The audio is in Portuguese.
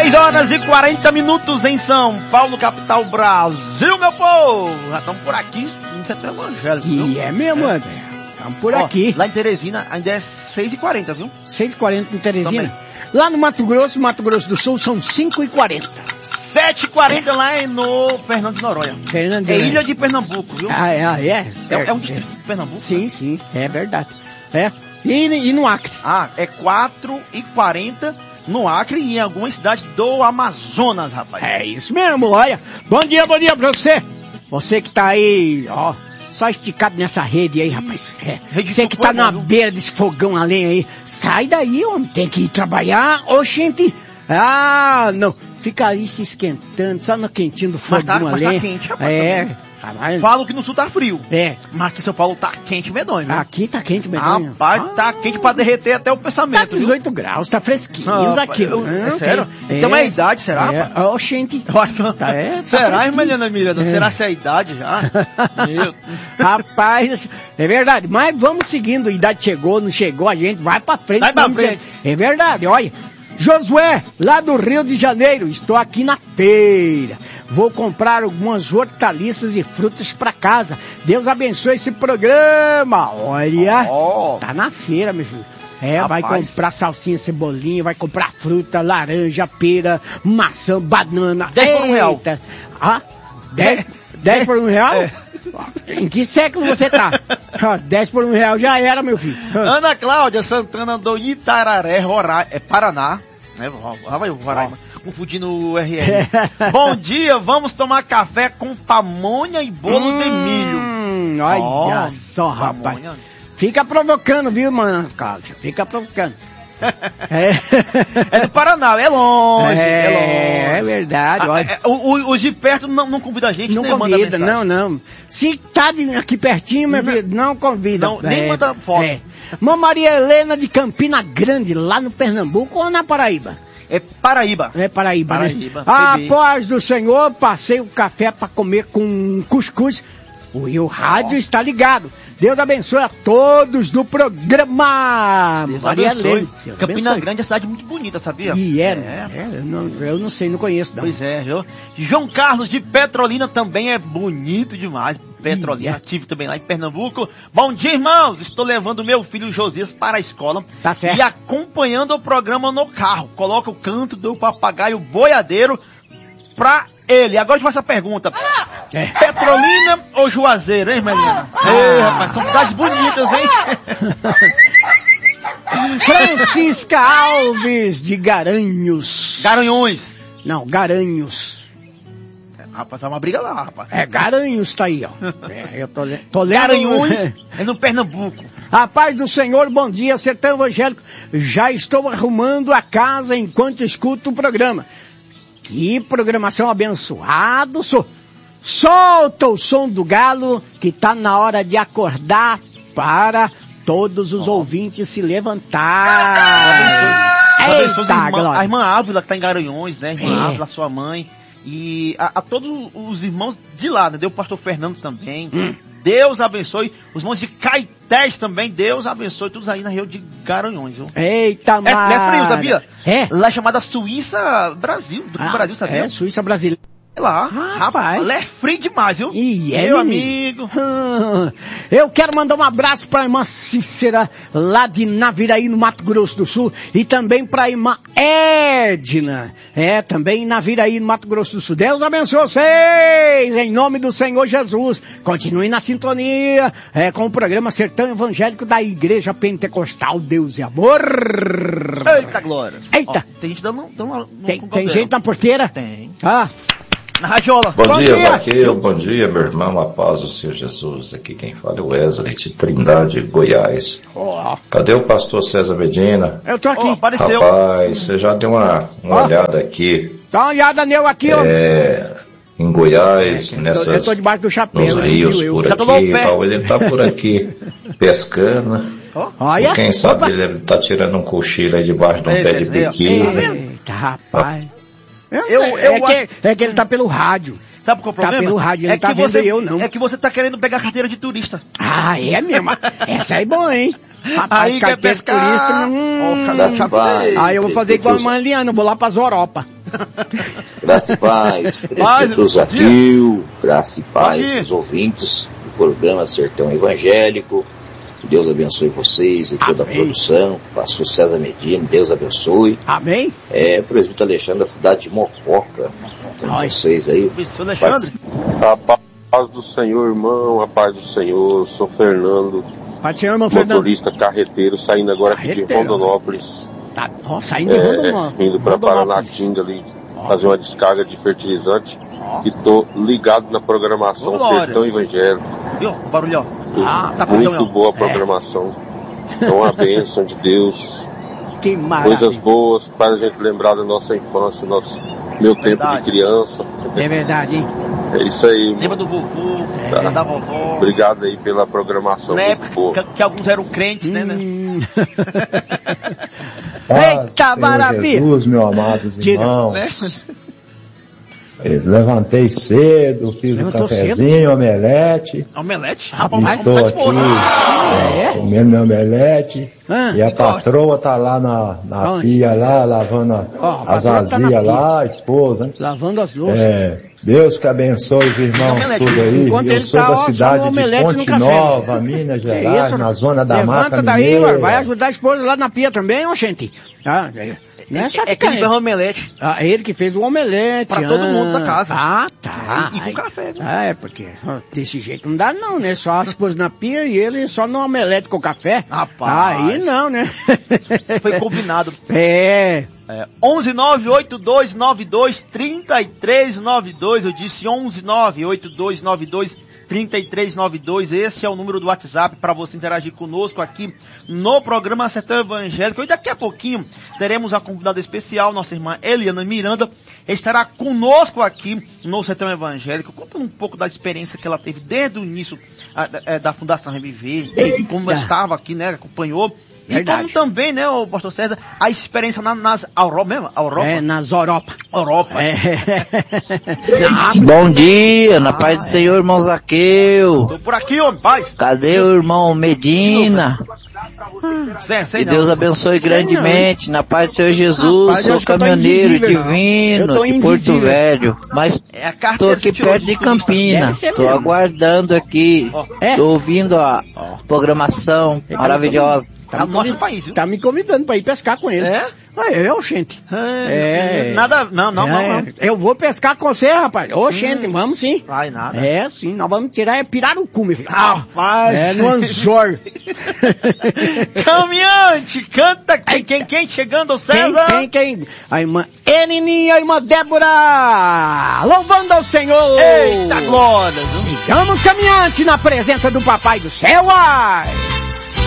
6h40 em São Paulo, capital Brasil, meu povo. Já estamos por aqui no setor evangélico, viu? E é mesmo, André. Estamos por aqui. Lá em Teresina ainda é 6h40, viu? 6h40 em Teresina. Também. Lá no Mato Grosso do Sul, são 5h40. 7h40 lá no Fernando de Noronha. É Ilha de Pernambuco, viu? É um distrito de Pernambuco. Sim, sim, é verdade. É. E no Acre? É 4h40 no Acre e em alguma cidade do Amazonas, rapaz. É isso mesmo, olha. Bom dia pra você. Você que tá aí, ó, só esticado nessa rede aí, rapaz. Você que tá na beira desse fogão a lenha aí. Sai daí, homem. Tem que ir trabalhar. Oxente. Ah, não. Fica aí se esquentando, só no quentinho do fogão a lenha. Tá quente, rapaz. Falam que no sul tá frio. Mas aqui em São Paulo tá quente medonho, viu? Aqui tá quente medonho. Rapaz, tá quente pra derreter até o pensamento. Tá 18 graus, tá fresquinho aqui. É sério? Então é a idade, será, rapaz? Oxente. Será, irmã Miranda? Será se é a idade já? Meu. Rapaz, é verdade. Mas vamos seguindo, a idade chegou, não chegou, a gente vai pra frente. Vai pra frente. É verdade, olha. Josué, lá do Rio de Janeiro, estou aqui na feira. Vou comprar algumas hortaliças e frutas para casa. Deus abençoe esse programa. Olha, tá na feira, meu filho. Vai comprar salsinha, cebolinha, vai comprar fruta, laranja, pera, maçã, banana. 10 por R$1. 10 por R$1? Em que século você tá? 10 por R$1 já era, meu filho. Ana Cláudia Santana do Itararé, Paraná. Roraima. Confundindo o RR. Bom dia, vamos tomar café com pamonha e bolo de milho. Olha só, rapaz. Pamonha. Fica provocando, viu, mano, Cláudia? Fica provocando. É do Paraná, é longe. É verdade. Olha. Os de perto não convida a gente, não convida, não. Se tá aqui pertinho, meu filho, não convida. Nem manda foto. Mãe Maria Helena de Campina Grande, lá no Pernambuco ou na Paraíba? É Paraíba. É Paraíba, né? A paz do Senhor, passei o café para comer com cuscuz. E o rádio está ligado. Deus abençoe a todos do programa. Deus Maria abençoe. Campina Grande é uma cidade muito bonita, sabia? E eu não sei, não conheço. Não. Pois é, viu? João Carlos de Petrolina também é bonito demais. Petrolina, ativo também lá em Pernambuco. Bom dia, irmãos. Estou levando meu filho Josias para a escola. Tá certo. E acompanhando o programa no carro. Coloca o canto do papagaio boiadeiro pra ele. Agora a gente faz essa pergunta. Petrolina ou Juazeiro, hein, Melina? Rapaz, são cidades bonitas, hein? Francisca Alves de Garanhuns. Garanhões. Não, Garanhuns. Rapaz, tá uma briga lá, rapaz. Garanhuns tá aí, ó. Eu tô lendo. Garanhuns é no Pernambuco. A paz do Senhor, bom dia, Sertão Evangélico. Já estou arrumando a casa enquanto escuto o programa. Que programação abençoada, solta o som do galo, que tá na hora de acordar para todos os ouvintes se levantar. A irmã Ávila que tá em Garanhuns, né? Irmã Ávila, sua mãe. E a todos os irmãos de lá, né? Deu o pastor Fernando também. Deus abençoe. Os irmãos de Caetés também. Deus abençoe. Todos aí na região de Garanhuns, viu? Eita, mano. É frio, sabia? Lá é chamada Suíça Brasil. Do Brasil, sabia? Suíça brasileira. Lá, rapaz, lá é frio demais, viu? Meu amigo. Eu quero mandar um abraço pra irmã Cícera, lá de Naviraí, no Mato Grosso do Sul, e também pra irmã Edna, também em Naviraí, no Mato Grosso do Sul. Deus abençoe vocês, em nome do Senhor Jesus. Continue na sintonia, com o programa Sertão Evangélico da Igreja Pentecostal Deus e Amor. Eita, glória. Eita. Tem gente dando tem gente na porteira? Tem. Na radiola. Bom dia, Zaqueu. Bom dia, meu irmão. A paz do Senhor Jesus. Aqui quem fala é o Wesley de Trindade, Goiás. Cadê o pastor César Medina? Eu tô aqui. Apareceu. Rapaz, você já deu uma olhada aqui. Dá uma olhada nele aqui, ó. Em Goiás, nessas... Eu tô debaixo do chapéu. Nos rios por aqui e tal. Ele tá por aqui pescando. Olha. Quem sabe ele tá tirando um cochilo aí debaixo de um pé de biquíni. Eita, rapaz. É que ele tá pelo rádio. Sabe qual é o problema? Tá pelo rádio, ele tá vendo eu não. É que você tá querendo pegar carteira de turista. Ah, é mesmo? Essa é boa, hein? Rapaz, aí quer pescar. Turista, aí eu vou fazer igual a irmã Liana, vou lá pra Europa. Graça e paz, presbítero Zaqueu, graça e paz, os ouvintes do programa Sertão Evangélico. Que Deus abençoe vocês e toda a produção. Pastor César Medina, Deus abençoe. Amém. Presbítero Alexandre da cidade de Mococa. Com vocês aí. A paz do Senhor, irmão, a paz do Senhor. Sou Fernando, motorista carreteiro, saindo agora aqui de Rondonópolis. Saindo de Rondonópolis. Indo para Paranatinga ali, fazer uma descarga de fertilizante. E tô ligado na programação Sertão Evangélico. Viu? Barulhão. Muito boa a programação. Então, a bênção de Deus. Que maravilha. Coisas boas para a gente lembrar da nossa infância, meu tempo de criança. É verdade, hein? É isso aí. Lembra do vovô, da vovó. Obrigado aí pela programação. Na época que alguns eram crentes, né? Eita, maravilha! Jesus, meus amados irmãos. Levantei cedo, fiz um cafezinho, omelete. Omelete? Estou aqui comendo meu omelete. E a patroa tá lá na pia, lá, lavando as vasilhas lá, a esposa. Lavando as louças. Deus que abençoe os irmãos tudo aí. Eu sou da cidade de Ponte Nova, Minas Gerais, na zona da Mata Mineira. Daí, vai ajudar a esposa lá na pia também, ó, gente. Que ele fez o omelete. Ele que fez o omelete. Pra todo mundo da casa. Tá. E com café, né? Porque desse jeito não dá não, né? Só a esposa na pia e ele só no omelete com café. Rapaz. Aí não, né? Foi combinado. 11982923392. Eu disse 11982923392. Esse é o número do WhatsApp para você interagir conosco aqui no programa Sertão Evangélico. E daqui a pouquinho teremos a convidada especial, nossa irmã Eliana Miranda, estará conosco aqui no Sertão Evangélico, contando um pouco da experiência que ela teve desde o início da Fundação Reviver, como ela estava aqui, né, acompanhou. Verdade. E como também, né, o pastor César, a experiência nas Europa mesmo? Nas Europa. Bom dia, na paz do Senhor, irmão Zaqueu. Tô por aqui, homem, paz. Cadê o irmão Medina? Que Deus abençoe grandemente, na paz do Senhor Jesus. Sou caminhoneiro divino de Porto Velho, mas tô aqui perto de Campinas. Tô aguardando aqui, tô ouvindo a programação maravilhosa. Tá me convidando pra ir pescar com ele. Gente. Nada, não. Eu vou pescar com você, rapaz. Gente, vamos sim. Vai nada. Sim, nós vamos tirar pirarucu, meu filho. Rapaz. No anzor. Caminhante, canta quem chegando, César? Quem? A irmã Enininha, a irmã Débora, louvando ao Senhor. Eita glória. Sigamos caminhante na presença do Papai do Céu.